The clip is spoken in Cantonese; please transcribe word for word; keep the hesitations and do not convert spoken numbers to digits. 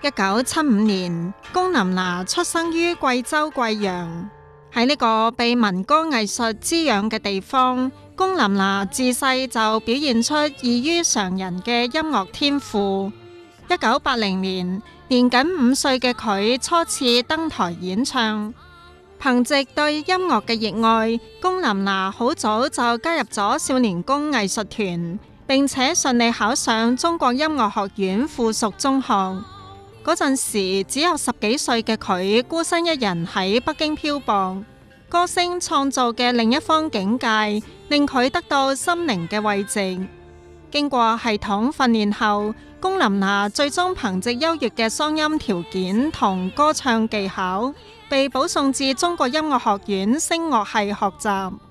一九七五年，龔琳娜出生於貴州貴陽。喺呢個被民歌藝術滋養嘅地方，龔琳娜自細就表現出異於常人嘅音樂天賦。一九八零年，年僅五歲嘅佢初次登台演唱。憑藉對音樂嘅熱愛，龔琳娜好早就加入咗少年宮藝術團，並且順利考上中國音樂學院附屬中學。嗰陣時只有十幾歲嘅佢，孤身一人喺北京漂泊。歌聲創造嘅另一方境界，令佢得到心靈嘅慰藉。經過系統訓練後，龔琳娜最終憑藉優越嘅嗓音條件同歌唱技巧，被保送至中國音樂學院聲樂系學習。